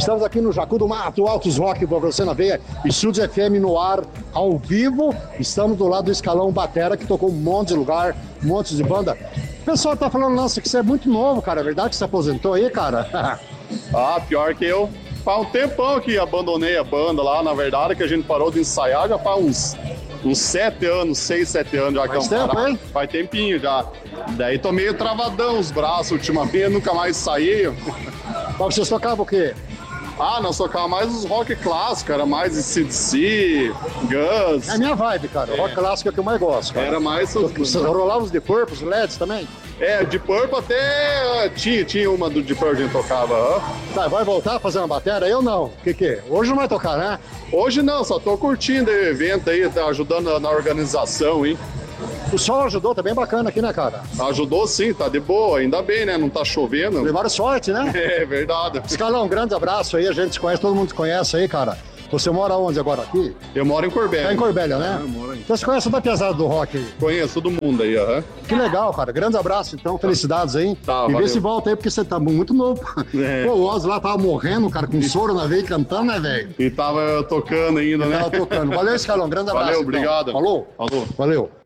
Estamos aqui no Jacu do Mato, Altos Rock, pra você na veia, Estúdio FM no ar, ao vivo. Estamos do lado do Escalão Batera, que tocou um monte de lugar, um monte de banda. O pessoal tá falando, nossa, que você é muito novo, cara. É verdade que você aposentou aí, cara? Ah, pior que eu. Faz um tempão que abandonei a banda lá, na verdade, que a gente parou de ensaiar já faz uns 7 anos, 6, 7 anos já que Faz tempo, hein? Faz tempinho já. Daí tô meio travadão os braços ultimamente, nunca mais saí. Mas vocês tocavam o quê? Ah, nós tocava mais os rock clássicos, era mais AC/DC, Guns. É a minha vibe, cara. O rock clássico é o que eu mais gosto, cara. Era mais... Vocês rolavam os Deep Purple, os LEDs também? É, de Purple até tinha uma do Deep Purple que a gente tocava. Tá, vai voltar a fazer uma bateria? Eu não. O que? Hoje não vai tocar, né? Hoje não, só tô curtindo o evento aí, tá ajudando na organização, hein? O sol ajudou, tá bem bacana aqui, né, cara? Ajudou sim, tá de boa, ainda bem, né? Não tá chovendo. Levaram sorte, né? É verdade. Escalão, um grande abraço aí, a gente se conhece, todo mundo se conhece aí, cara. Você mora onde agora? Aqui? Eu moro em Corbélia. Tá em Corbélia, né? Eu moro aí. Então você conhece da pesada do rock aí? Conheço todo mundo aí, aham. Que legal, cara. Grande abraço, então. Felicidades aí. Tá, e vê valeu. se volta aí, porque você tá muito novo. É. Pô, o Oz lá tava morrendo, cara, com soro na veia e cantando, né, velho? E tava tocando ainda, né? Tava tocando. Valeu, Escalão. Grande abraço. Valeu, então. obrigado. Falou? Falou. Valeu.